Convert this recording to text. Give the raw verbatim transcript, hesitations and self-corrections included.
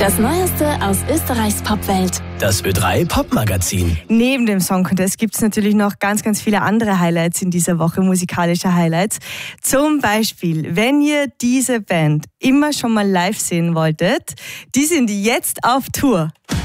Das Neueste aus Österreichs Popwelt. Das Ö drei Popmagazin. Neben dem Song Contest gibt es natürlich noch ganz, ganz viele andere Highlights in dieser Woche, musikalische Highlights. Zum Beispiel, wenn ihr diese Band immer schon mal live sehen wolltet, die sind jetzt auf Tour.